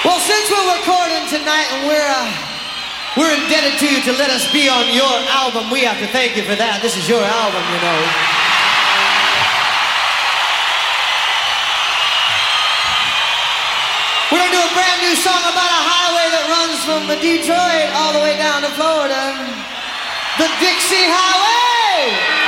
Well, since we're recording tonight and we're indebted to you to let us be on your album, we have to thank you for that. This is your album, you know. We're gonna do a brand new song about a highway that runs from Detroit all the way down to Florida. The Dixie Highway!